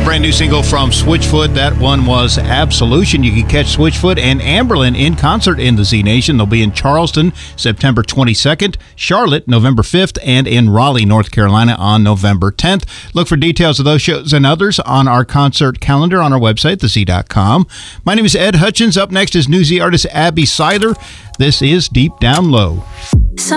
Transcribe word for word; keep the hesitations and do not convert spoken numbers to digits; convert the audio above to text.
brand new single from Switchfoot. That one was Absolution. You can catch Switchfoot and Amberlin in concert in the Z Nation. They'll be in Charleston September twenty-second, Charlotte November fifth, and in Raleigh, North Carolina on November tenth. Look for details of those shows and others on our concert calendar on our website, the z dot com. My name is Ed Hutchins. Up next is New Z artist Abby Seiler. This is Deep Down Low.